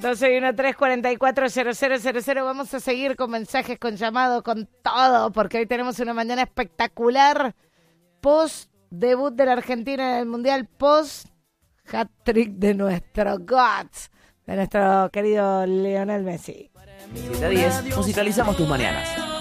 261-344-0000. Vamos a seguir con mensajes, con llamados, con todo, porque hoy tenemos una mañana espectacular. Post debut de la Argentina en el Mundial, post hat-trick de nuestro GOAT, de nuestro querido Lionel Messi. 7 a 10, musicalizamos tus mañanas.